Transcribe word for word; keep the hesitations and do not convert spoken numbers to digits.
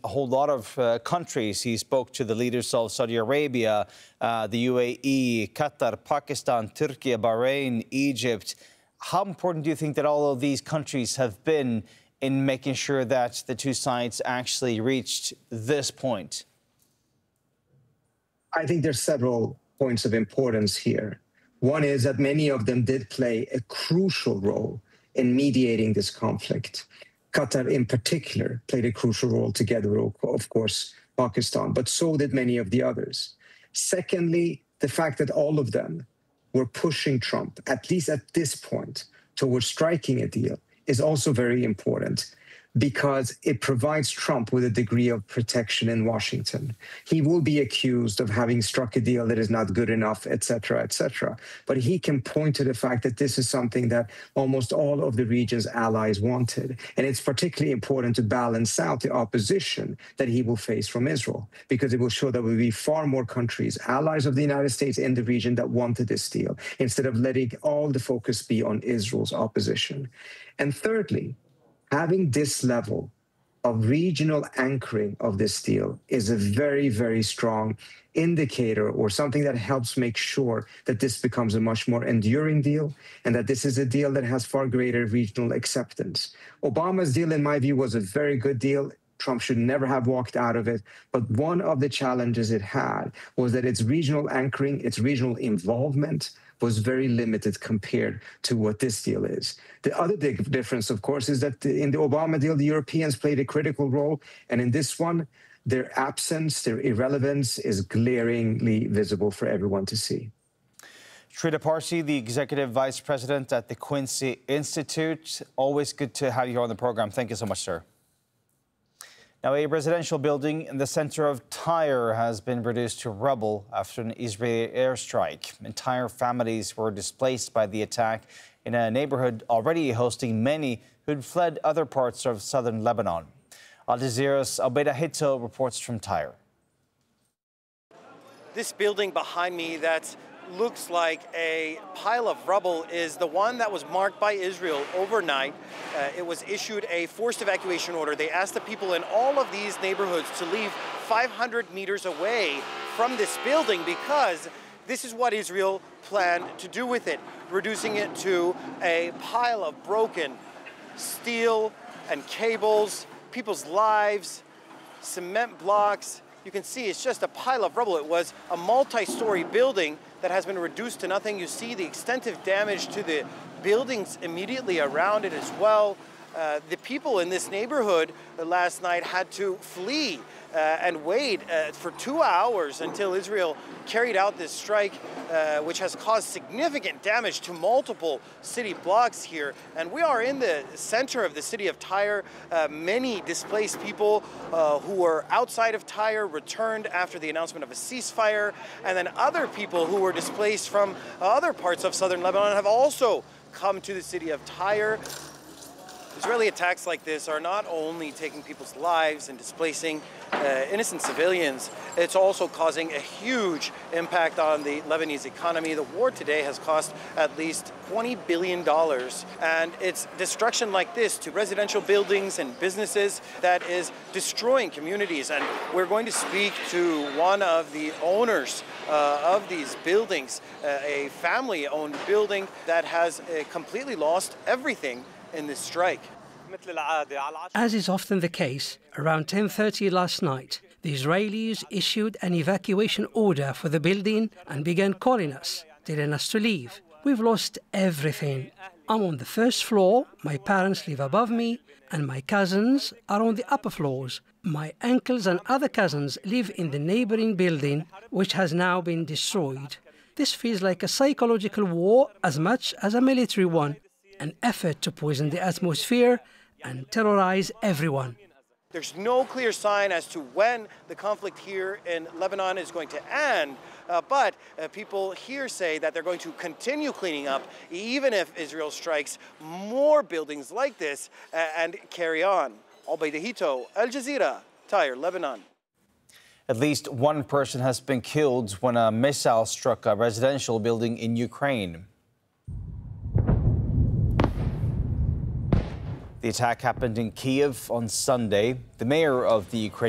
a whole lot of uh, countries. He spoke to the leaders of Saudi Arabia, uh, the U A E, Qatar, Pakistan, Turkey, Bahrain, Egypt. How important do you think that all of these countries have been in making sure that the two sides actually reached this point? I think there's several points of importance here. One is that many of them did play a crucial role in mediating this conflict. Qatar, in particular, played a crucial role together, of course, Pakistan, but so did many of the others. Secondly, the fact that all of them were pushing Trump, at least at this point, towards striking a deal is also very important, because it provides Trump with a degree of protection in Washington. He will be accused of having struck a deal that is not good enough, et cetera, et cetera. But he can point to the fact that this is something that almost all of the region's allies wanted. And it's particularly important to balance out the opposition that he will face from Israel, because it will show that there will be far more countries, allies of the United States in the region, that wanted this deal, instead of letting all the focus be on Israel's opposition. And thirdly, having this level of regional anchoring of this deal is a very, very strong indicator, or something that helps make sure that this becomes a much more enduring deal, and that this is a deal that has far greater regional acceptance. Obama's deal, in my view, was a very good deal. Trump should never have walked out of it. But one of the challenges it had was that its regional anchoring, its regional involvement, was very limited compared to what this deal is. The other big difference, of course, is that in the Obama deal, the Europeans played a critical role. And in this one, their absence, their irrelevance is glaringly visible for everyone to see. Sridhar Parsi, the Executive Vice President at the Quincy Institute. Always good to have you on the program. Thank you so much, sir. Now, a residential building in the center of Tyre has been reduced to rubble after an Israeli airstrike. Entire families were displaced by the attack in a neighborhood already hosting many who'd fled other parts of southern Lebanon. Al Jazeera's Albeida Hito reports from Tyre. This building behind me that looks like a pile of rubble is the one that was marked by Israel overnight. Uh, it was issued a forced evacuation order. They asked the people in all of these neighborhoods to leave five hundred meters away from this building, because this is what Israel planned to do with it, reducing it to a pile of broken steel and cables, people's lives, cement blocks. You can see it's just a pile of rubble. It was a multi-story building that has been reduced to nothing. You see the extensive damage to the buildings immediately around it as well. Uh, the people in this neighborhood uh, last night had to flee uh, and wait uh, for two hours until Israel carried out this strike, uh, which has caused significant damage to multiple city blocks here. And we are in the center of the city of Tyre. Uh, many displaced people uh, who were outside of Tyre returned after the announcement of a ceasefire. And then other people who were displaced from other parts of southern Lebanon have also come to the city of Tyre. Israeli attacks like this are not only taking people's lives and displacing uh, innocent civilians, it's also causing a huge impact on the Lebanese economy. The war today has cost at least twenty billion dollars, and it's destruction like this to residential buildings and businesses that is destroying communities. And we're going to speak to one of the owners uh, of these buildings, uh, a family-owned building that has uh, completely lost everything in this strike. As is often the case, around ten thirty last night, the Israelis issued an evacuation order for the building and began calling us, telling us to leave. We've lost everything. I'm on the first floor, my parents live above me, and my cousins are on the upper floors. My uncles and other cousins live in the neighboring building, which has now been destroyed. This feels like a psychological war as much as a military one, an effort to poison the atmosphere and terrorize everyone. There's no clear sign as to when the conflict here in Lebanon is going to end, uh, but uh, people here say that they're going to continue cleaning up even if Israel strikes more buildings like this uh, and carry on. Albeida Hito, Al Jazeera, Tyre, Lebanon. At least one person has been killed when a missile struck a residential building in Ukraine. The attack happened in Kyiv on Sunday. The mayor of the Ukrainian